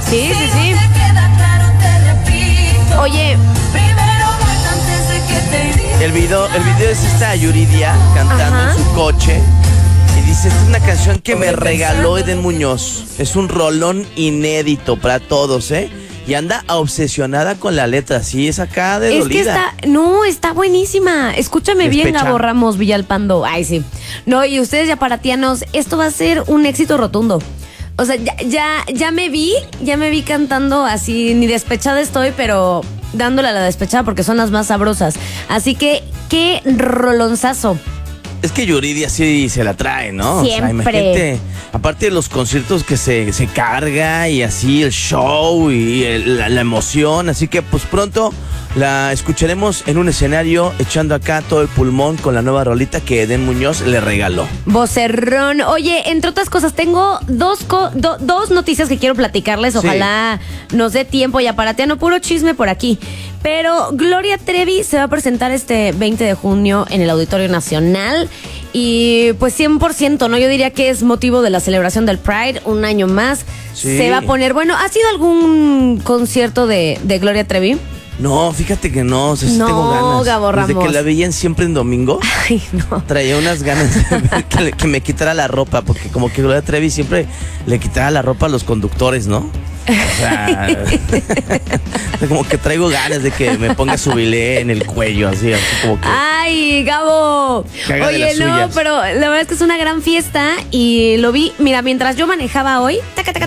Sí, sí, sí. Oye, El video es esta Yuridia cantando Ajá. en su coche. Y dice, esta es una canción que me regaló Eden Muñoz. Es un rolón inédito para todos, ¿eh? Y anda obsesionada con la letra, sí, es acá de es dolida. que está buenísima. Escúchame bien, Despecha. Gabo Ramos Villalpando. Ay, sí. No, y ustedes ya paratianos, esto va a ser un éxito rotundo. O sea, ya me vi cantando así, ni despechada estoy, pero dándole a la despechada porque son las más sabrosas. Así que, qué rolonzazo. Es que Yuridia sí se la trae, ¿no? Siempre. O sea, imagínate, aparte de los conciertos que se carga y así el show y la emoción, así que pues pronto la escucharemos en un escenario echando acá todo el pulmón con la nueva rolita que Eden Muñoz le regaló. Vocerrón. Oye, entre otras cosas, tengo dos noticias que quiero platicarles. Ojalá nos dé tiempo y aparateano puro chisme por aquí. Pero Gloria Trevi se va a presentar este 20 de junio en el Auditorio Nacional. Y pues 100%, ¿no? Yo diría que es motivo de la celebración del Pride, un año más. Sí. Se va a poner, bueno, ¿ha sido algún concierto de Gloria Trevi? No, fíjate que no, o sea, sí No, tengo ganas. Gabo Desde Ramos. que la veían siempre en domingo, Ay, no. traía unas ganas de ver que me quitara la ropa, porque como que Gloria Trevi siempre le quitaba la ropa a los conductores, ¿no? O sea, como que traigo ganas de que me ponga su bilé en el cuello, así como que... ¡Ay, Gabo! Que haga de Oye, las no, suyas. pero la verdad es que es una gran fiesta y lo vi, mira, mientras yo manejaba hoy,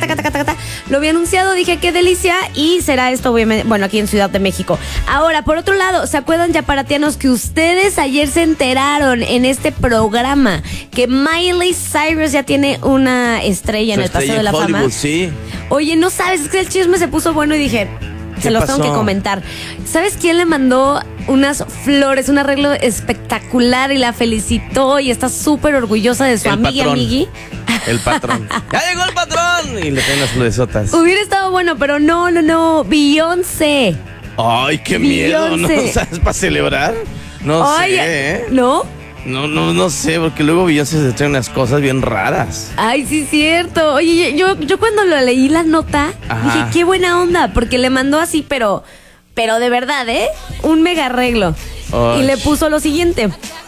lo vi anunciado, dije, qué delicia, y será esto, obviamente, bueno, aquí en Ciudad de México. Ahora, por otro lado, ¿se acuerdan, ya paratianos, que ustedes ayer se enteraron en este programa que Miley Cyrus ya tiene una estrella en Su el Paseo estrella de la en Fama? Hollywood, sí. Oye, no sabes, es que el chisme se puso bueno y dije, se los tengo pasó? que comentar. ¿Sabes quién le mandó unas flores, un arreglo espectacular y la felicitó y está súper orgullosa de su El amiga y patrón. amigui? El patrón. ¡Ya llegó el patrón! Y le traen las floresotas. Hubiera estado bueno, pero no, Beyoncé. ¡Ay, qué miedo! ¿No Beyoncé. sabes para celebrar? No Oye, sé, ¿eh? ¿no? No sé, porque luego Beyoncé se trae unas cosas bien raras. Ay, sí, cierto. Oye, yo cuando lo leí la nota, Ajá. dije, qué buena onda, porque le mandó así, pero de verdad, ¿eh? Un mega arreglo. Ay. Y le puso lo siguiente.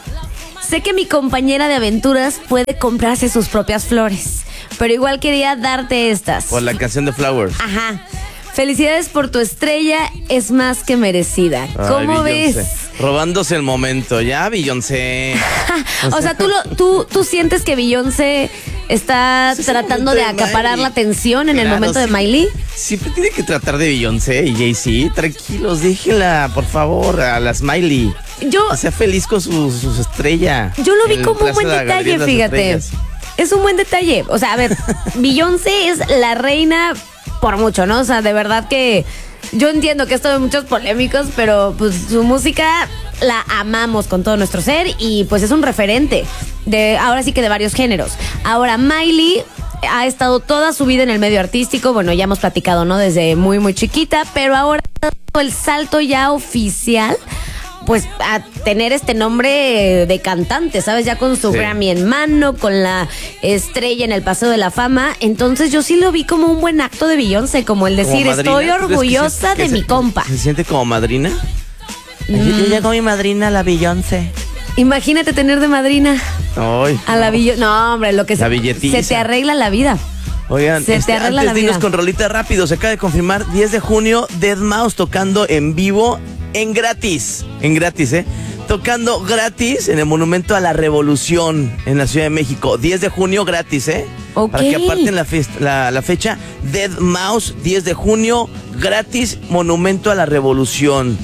Sé que mi compañera de aventuras puede comprarse sus propias flores, pero igual quería darte estas. Por la canción de Flowers. Ajá. Felicidades por tu estrella, es más que merecida. Ay, ¿Cómo Beyoncé. ves? Robándose el momento. Ya, Beyoncé. O sea, ¿tú sientes que Beyoncé está Es el tratando momento de de acaparar Miley. la atención en el Claro, momento de sí. Miley? Siempre tiene que tratar de Beyoncé y Jay-Z. Tranquilos, déjela, por favor, a las Miley. Yo, Que sea feliz con su estrella. yo lo vi En el como un Plaza buen de la Galería detalle, de las fíjate. Estrellas. Es un buen detalle. O sea, a ver, Beyoncé es la reina por mucho, ¿no? O sea, de verdad que yo entiendo que esto de muchos polémicos, pero pues su música la amamos con todo nuestro ser y pues es un referente de, ahora sí que de varios géneros. Ahora, Miley ha estado toda su vida en el medio artístico, bueno, ya hemos platicado, ¿no? Desde muy, muy chiquita, pero ahora el salto ya oficial, pues a tener este nombre de cantante, ¿sabes? Ya con su Sí. Grammy en mano, con la estrella en el Paseo de la Fama. Entonces yo sí lo vi como un buen acto de Beyoncé, como el Como decir, madrina, estoy ¿tú crees que orgullosa de mi compa. ¿Se siente como madrina? Yo llego mi madrina, la Beyoncé. Imagínate tener de madrina Ay, a la Beyoncé. No, hombre, lo que La se billetiza. te arregla la vida. Oigan, Se te arregla antes la de irnos vida. con rolita rápido, se acaba de confirmar 10 de junio, Deadmau5 tocando en vivo en gratis, ¿eh? Tocando gratis en el Monumento a la Revolución en la Ciudad de México. 10 de junio gratis, ¿eh? Ok. Para que aparten la fecha. Deadmau5, 10 de junio, gratis, Monumento a la Revolución.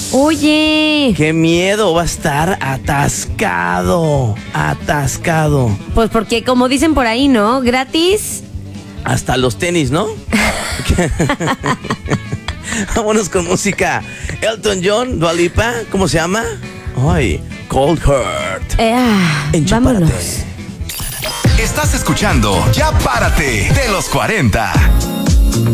Oye, ¡Qué miedo! Va a estar atascado. pues porque como dicen por ahí, ¿no? Gratis. Hasta los tenis, ¿no? Vámonos con música. Elton John, Dua Lipa, ¿cómo se llama? Ay, Cold Heart. Enchapárate. Vámonos. Estás escuchando Ya Párate de los 40.